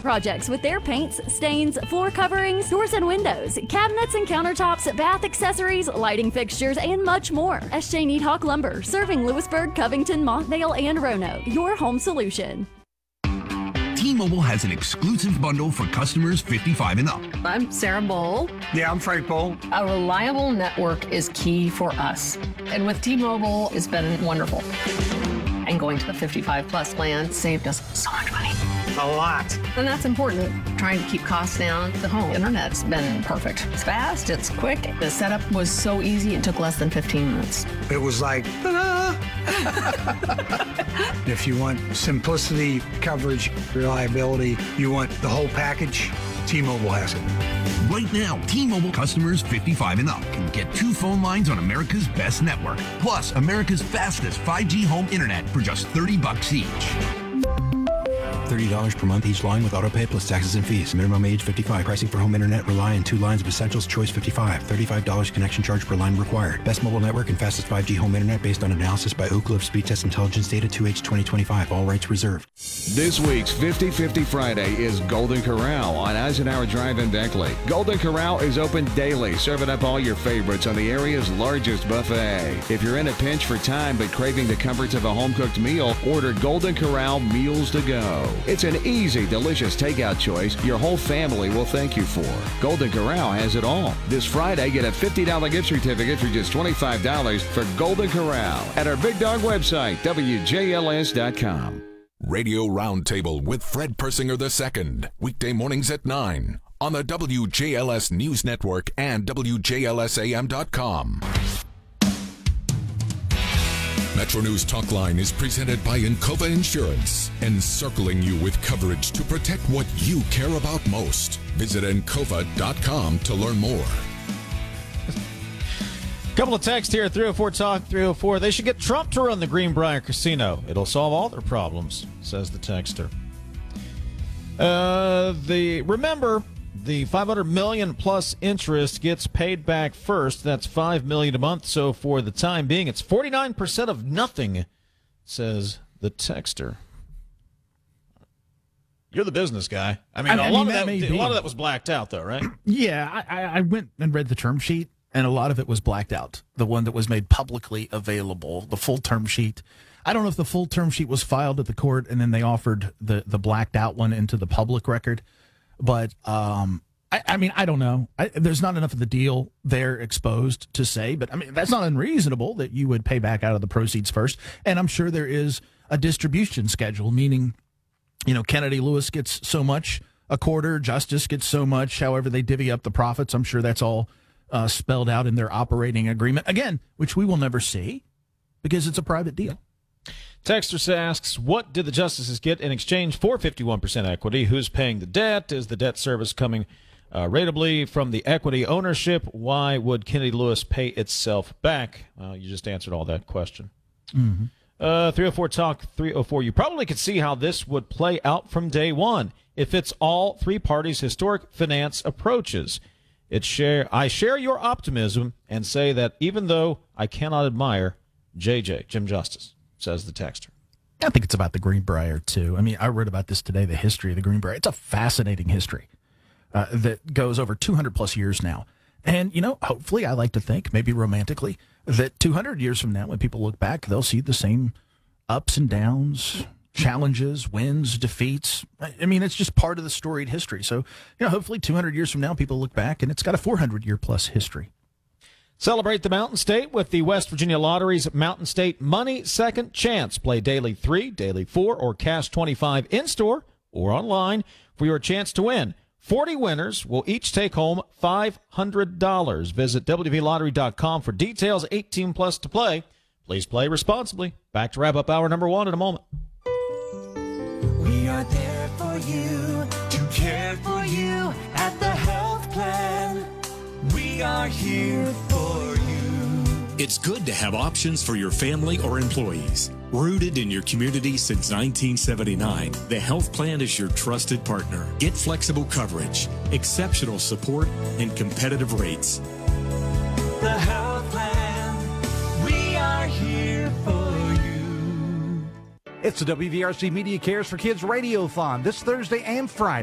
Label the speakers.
Speaker 1: projects with their paints, stains, floor coverings, doors and windows, cabinets and countertops, bath accessories, lighting fixtures, and much more. S.J. Needhawk Lumber, serving Lewisburg, Covington, Montvale, and Roanoke. Your home solution.
Speaker 2: T-Mobile has an exclusive bundle for customers 55 and up.
Speaker 3: I'm Sarah Bowl.
Speaker 4: Yeah, I'm Frank Bowl.
Speaker 3: A reliable network is key for us. And with T-Mobile, it's been wonderful. And going to the 55 plus plan saved us so much money.
Speaker 4: A lot.
Speaker 3: And that's important. Trying to keep costs down. The home internet's been perfect. It's fast, it's quick. The setup was so easy, it took less than 15 minutes.
Speaker 4: It was like, ta-da! If you want simplicity, coverage, reliability, you want the whole package, T-Mobile has it.
Speaker 2: Right now, T-Mobile customers 55 and up can get 2 phone lines on America's best network, plus America's fastest 5G home internet for just $30 each.
Speaker 5: $30 per month each line with autopay plus taxes and fees. Minimum age 55. Pricing for home internet rely on 2 lines of Essentials Choice 55. $35 connection charge per line required. Best mobile network and fastest 5G home internet based on analysis by Ookla of Speed Test Intelligence Data 2H 2025. All rights reserved.
Speaker 6: This week's 50-50 Friday is Golden Corral on Eisenhower Drive in Beckley. Golden Corral is open daily, serving up all your favorites on the area's largest buffet. If you're in a pinch for time but craving the comforts of a home-cooked meal, order Golden Corral Meals to Go. It's an easy, delicious takeout choice your whole family will thank you for. Golden Corral has it all. This Friday, get a $50 gift certificate for just $25 for Golden Corral at our Big Dog website, WJLS.com.
Speaker 7: Radio Roundtable with Fred Persinger II. Weekday mornings at 9 on the WJLS News Network and WJLSAM.com. Metro News Talkline is presented by Encova Insurance, encircling you with coverage to protect what you care about most. Visit Encova.com to learn more.
Speaker 8: Couple of texts here, 304 Talk 304. They should get Trump to run the Greenbrier Casino. It'll solve all their problems, says the texter. Remember, the $500 million plus interest gets paid back first. That's $5 million a month. So for the time being, it's 49% of nothing, says the texter. You're the business guy. A lot of that was blacked out, though, right?
Speaker 9: Yeah, I went and read the term sheet, and a lot of it was blacked out. The one that was made publicly available, the full term sheet. I don't know if the full term sheet was filed at the court and then they offered the blacked out one into the public record. But, I don't know. There's not enough of the deal there exposed to say, but that's not unreasonable that you would pay back out of the proceeds first. And I'm sure there is a distribution schedule, meaning, Kennedy Lewis gets so much a quarter, Justice gets so much, however they divvy up the profits. I'm sure that's all spelled out in their operating agreement, again, which we will never see because it's a private deal.
Speaker 8: Texter asks, what did the justices get in exchange for 51% equity? Who's paying the debt? Is the debt service coming ratably from the equity ownership? Why would Kennedy Lewis pay itself back? You just answered all that question.
Speaker 9: Mm-hmm.
Speaker 8: 304 Talk 304. You probably could see how this would play out from day one if it's all 3 parties' historic finance approaches. I share your optimism and say that even though I cannot admire Jim Justice, says the texter.
Speaker 9: I think it's about the Greenbrier, too. I read about this today, the history of the Greenbrier. It's a fascinating history that goes over 200-plus years now. And, hopefully, I like to think, maybe romantically, that 200 years from now, when people look back, they'll see the same ups and downs, challenges, wins, defeats. It's just part of the storied history. So, hopefully 200 years from now, people look back, and it's got a 400-year-plus history.
Speaker 8: Celebrate the Mountain State with the West Virginia Lottery's Mountain State Money Second Chance. Play Daily 3, Daily 4, or Cash 25 in-store or online for your chance to win. 40 winners will each take home $500. Visit WVLottery.com for details. 18 plus to play. Please play responsibly. Back to wrap up hour number 1 in a moment.
Speaker 10: We are there for you, to care for you at the health plan. We are here for you.
Speaker 11: It's good to have options for your family or employees. Rooted in your community since 1979, the health plan is your trusted partner. Get flexible coverage, exceptional support, and competitive rates.
Speaker 10: The health plan, we are here for you.
Speaker 12: It's the WVRC Media Cares for Kids Radiothon this Thursday and Friday.